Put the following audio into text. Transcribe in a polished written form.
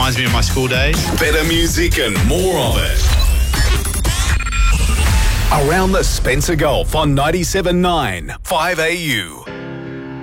reminds me of my school days. Better music and more of it. Around the Spencer Gulf on 97.9 5AU.